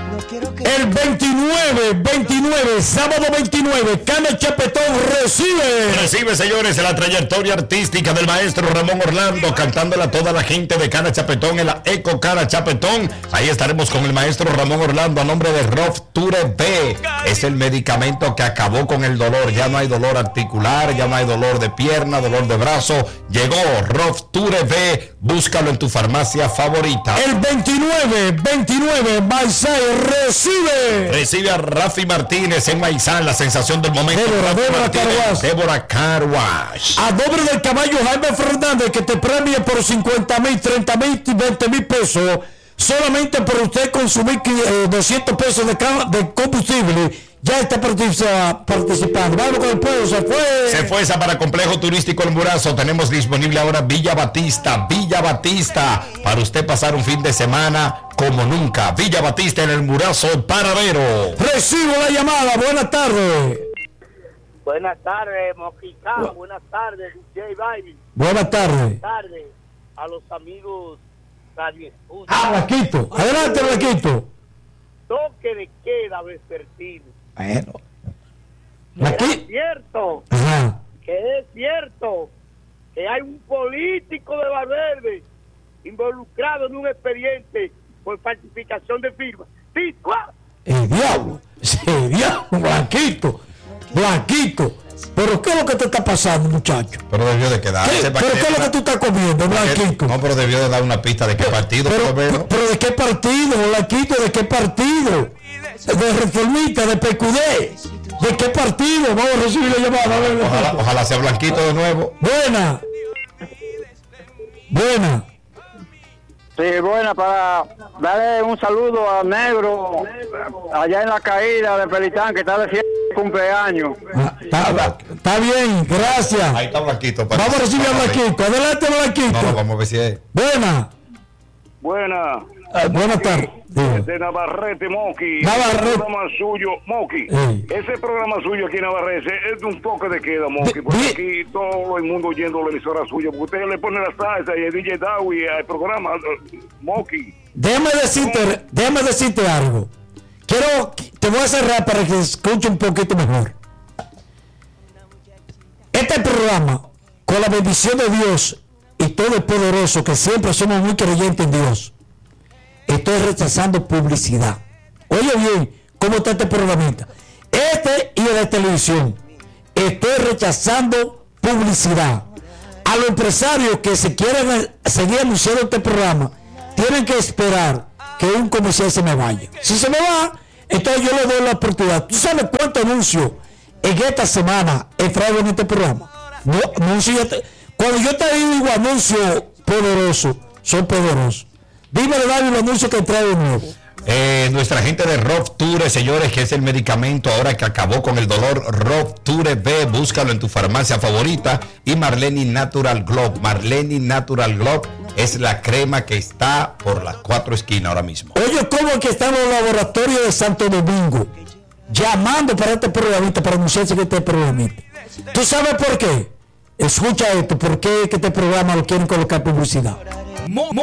El 29, sábado 29, Cana Chapetón Recibe, señores, la trayectoria artística del maestro Ramón Orlando, cantándole a toda la gente de Cana Chapetón en la Eco Cana Chapetón. Ahí estaremos con el maestro Ramón Orlando a nombre de Rofture B. Es el medicamento que acabó con el dolor. Ya no hay dolor articular, ya no hay dolor de pierna, dolor de brazo. Llegó Rofture B. Búscalo en tu farmacia favorita. El 29, Maizal Recibe a Rafi Martínez en Maizal, la sensación del momento. Débora Carwash. A doble del caballo Jaime Fernández, que te premia por 50,000, 30,000 y 20,000 pesos. Solamente por usted consumir 200 pesos de combustible. Ya está participando. Vamos con el pueblo. Se fue esa para Complejo Turístico El Murazo. Tenemos disponible ahora Villa Batista. Para usted pasar un fin de semana como nunca. Villa Batista en El Murazo, El Paradero. Recibo la llamada. Buenas tardes. Buenas tardes, Moquicán. Buenas tardes, DJ Baby. Buenas tardes. Buenas tardes a los amigos Radio Escucha. Blanquito. Adelante, Blanquito. Toque de queda vespertino. Bueno. Es cierto. Ajá. Que es cierto que hay un político de Valverde involucrado en un expediente por falsificación de firmas. ¿Sí? El diablo, Blanquito. Pero ¿qué es lo que te está pasando, muchacho? Pero debió de quedarse. ¿Pero qué es lo que tú estás comiendo, Blanquito? No, pero debió de dar una pista de qué partido. Pero ¿de qué partido, Blanquito? ¿De qué partido? De Reformista, de PQD. ¿De qué partido? Vamos a recibir la llamada. Ojalá sea Blanquito de nuevo. Buena. Sí, buena, para darle un saludo a Negro allá en la caída de Pelitán, que está de fiesta de cumpleaños. Está bien, gracias. Ahí está Blanquito. Vamos a recibir a Blanquito. Adelante, Blanquito. No, vamos a ver si es. Buena. Buenas tardes. De Navarrete, Moqui. Navarrete. Ese programa suyo, Moqui. Ese programa suyo aquí en Navarrete es de un toque de queda, Moqui. Porque aquí todo el mundo oyendo la emisora suya. Porque usted le pone la salsa y el DJ Dawi al programa, Moqui. Déjame decirte algo. Te voy a cerrar para que escuche un poquito mejor. Este programa, con la bendición de Dios y todo el poderoso, que siempre somos muy creyentes en Dios, estoy rechazando publicidad. Oye bien, ¿cómo está este programita? Este y el de televisión. Estoy rechazando publicidad. A los empresarios que se quieren seguir anunciando este programa, tienen que esperar que un comercial se me vaya. Si se me va, entonces yo le doy la oportunidad. ¿Tú sabes cuánto anuncio en esta semana he traído en este programa? No, cuando yo te digo anuncio poderoso, son poderosos. Dime, David, los anuncios que trae de nuevo. Nuestra gente de Rofture, señores, que es el medicamento ahora que acabó con el dolor. Rofture B, búscalo en tu farmacia favorita. Y Marleni Natural Globe. Marleni Natural Globe es la crema que está por las 4 esquinas ahora mismo. Oye, ¿cómo que están los laboratorios de Santo Domingo llamando para este programita, para anunciarse que este programita? ¿Tú sabes por qué? Escucha esto, ¿por qué que este programa lo quieren colocar publicidad?